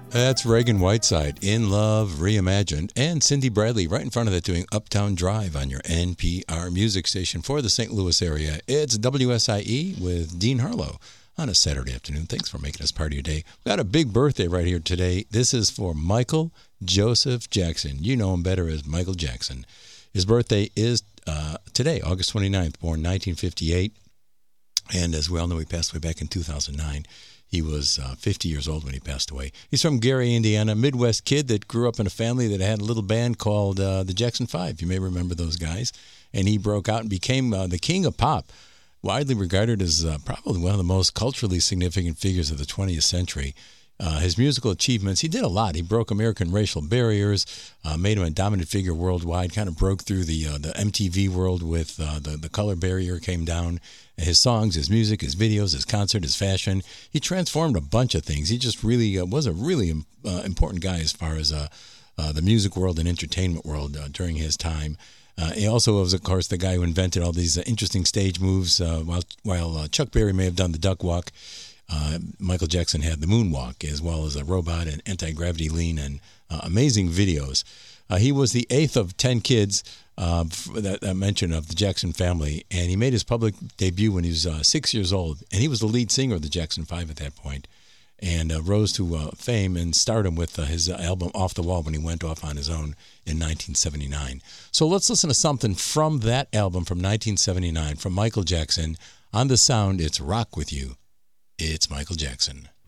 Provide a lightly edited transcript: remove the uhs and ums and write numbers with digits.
That's Reagan Whiteside, In Love, Reimagined, and Cindy Bradley right in front of that doing Uptown Drive on your NPR music station for the St. Louis area. It's WSIE with Dean Harlow on a Saturday afternoon. Thanks for making us part of your day. We've got a big birthday right here today. This is for Michael Joseph Jackson. You know him better as Michael Jackson. His birthday is today, August 29th, born 1958. And as we all know, he passed away back in 2009. He was 50 years old when he passed away. He's from Gary, Indiana, Midwest kid that grew up in a family that had a little band called the Jackson 5. You may remember those guys. And he broke out and became the king of pop, widely regarded as probably one of the most culturally significant figures of the 20th century. His musical achievements, he did a lot. He broke American racial barriers, made him a dominant figure worldwide, kind of broke through the MTV world with the color barrier came down. His songs, his music, his videos, his concert, his fashion. He transformed a bunch of things. He just really was a really important guy as far as the music world and entertainment world during his time. He also was, of course, the guy who invented all these interesting stage moves. While Chuck Berry may have done the duck walk, Michael Jackson had the moonwalk, as well as a robot and anti-gravity lean and amazing videos. He was the eighth of 10 kids that I mentioned of the Jackson family, and he made his public debut when he was 6 years old, and he was the lead singer of the Jackson 5 at that point, and rose to fame and stardom with his album Off the Wall when he went off on his own in 1979. So let's listen to something from that album from 1979 from Michael Jackson. On the sound, it's Rock With You. It's Michael Jackson.